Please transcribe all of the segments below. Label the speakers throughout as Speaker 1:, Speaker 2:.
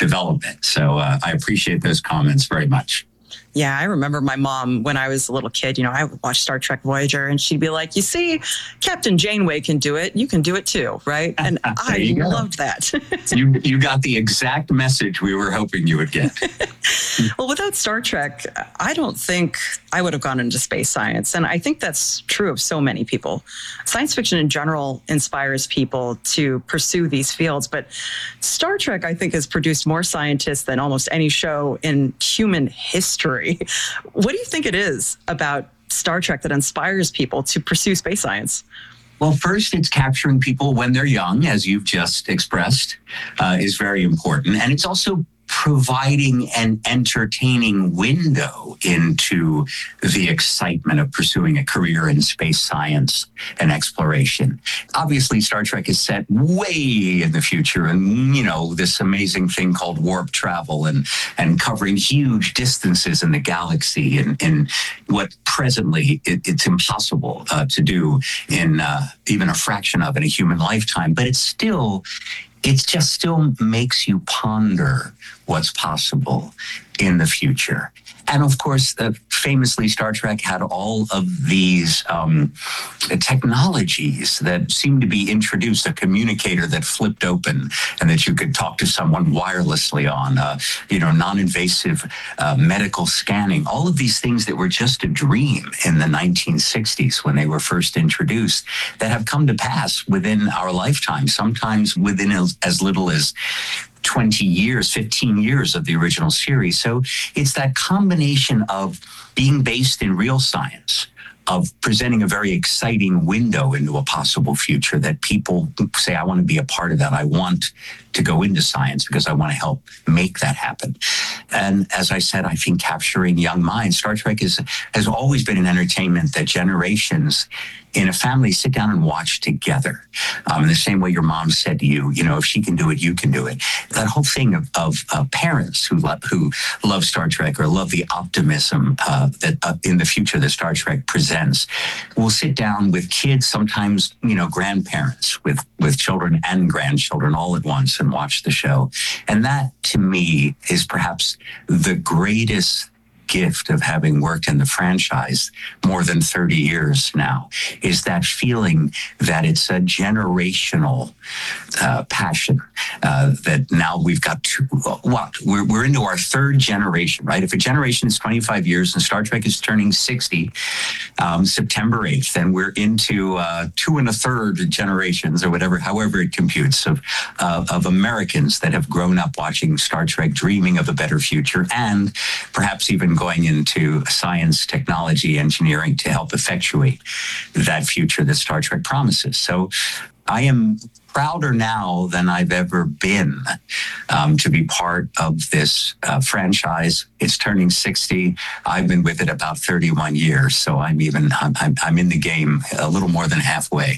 Speaker 1: development. So I appreciate those comments very much.
Speaker 2: Yeah, I remember my mom when I was a little kid, I would watch Star Trek Voyager and she'd be like, you see, Captain Janeway can do it. You can do it too, right? And I loved that.
Speaker 1: You got the exact message we were hoping you would get.
Speaker 2: Well, without Star Trek, I don't think I would have gone into space science. And I think that's true of so many people. Science fiction in general inspires people to pursue these fields. But Star Trek, I think, has produced more scientists than almost any show in human history. What do you think it is about Star Trek that inspires people to pursue space science?
Speaker 1: Well, first, it's capturing people when they're young, as you've just expressed, is very important. And it's also providing an entertaining window into the excitement of pursuing a career in space science and exploration. Obviously, Star Trek is set way in the future, and this amazing thing called warp travel and covering huge distances in the galaxy in what presently it's impossible to do in even a fraction of in a human lifetime. But it just still makes you ponder what's possible in the future. And of course, famously, Star Trek had all of these technologies that seemed to be introduced, a communicator that flipped open and that you could talk to someone wirelessly on, non-invasive medical scanning, all of these things that were just a dream in the 1960s when they were first introduced that have come to pass within our lifetime, sometimes within as little as 20 years, 15 years of the original series. So it's that combination of being based in real science, of presenting a very exciting window into a possible future that people say, I want to be a part of that. I want to go into science because I want to help make that happen. And as I said, I think capturing young minds, Star Trek has always been an entertainment that generations in a family sit down and watch together. In the same way your mom said to you, if she can do it, you can do it. That whole thing of parents who love Star Trek or love the optimism that in the future that Star Trek presents, will sit down with kids, sometimes, grandparents with children and grandchildren all at once and watch the show. And that, to me, is perhaps the greatest gift of having worked in the franchise more than 30 years now, is that feeling that it's a generational passion that now we've got we're into our third generation, right? If a generation is 25 years and Star Trek is turning 60 September 8th, then we're into 2 1/3 generations or however it computes of Americans that have grown up watching Star Trek, dreaming of a better future, and perhaps even going into science, technology, engineering to help effectuate that future that Star Trek promises. So I am prouder now than I've ever been to be part of this franchise. It's turning 60. I've been with it about 31 years, so I'm in the game a little more than halfway.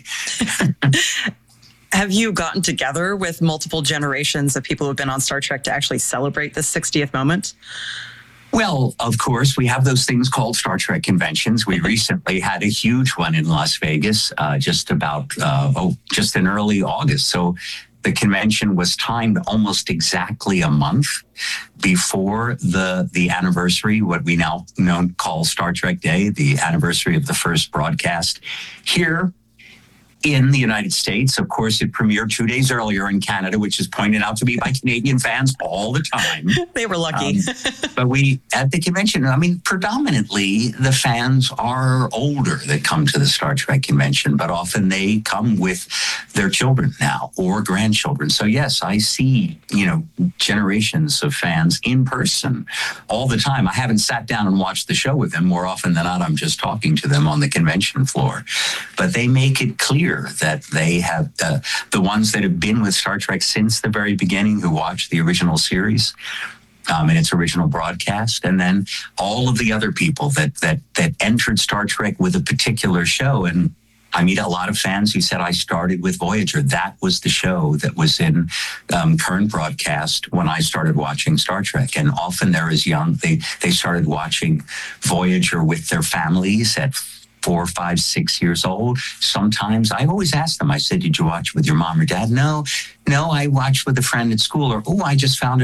Speaker 2: Have you gotten together with multiple generations of people who have been on Star Trek to actually celebrate this 60th moment?
Speaker 1: Well, of course, we have those things called Star Trek conventions. We recently had a huge one in Las Vegas, just in early August. So the convention was timed almost exactly a month before the anniversary, what we now call Star Trek Day, the anniversary of the first broadcast here in the United States. Of course, it premiered 2 days earlier in Canada, which is pointed out to me by Canadian fans all the time.
Speaker 2: They were lucky.
Speaker 1: But at the convention, predominantly the fans are older that come to the Star Trek convention, but often they come with their children now or grandchildren. So yes, I see, generations of fans in person all the time. I haven't sat down and watched the show with them. More often than not, I'm just talking to them on the convention floor. But they make it clear that they have the ones that have been with Star Trek since the very beginning, who watched the original series in its original broadcast, and then all of the other people that entered Star Trek with a particular show. And I meet a lot of fans who said, I started with Voyager. That was the show that was in current broadcast when I started watching Star Trek. And often they're as young, they started watching Voyager with their families at 4, 5, 6 years old. Sometimes I always ask them, I said, did you watch with your mom or dad? No, I watched with a friend at school. Or, I just found it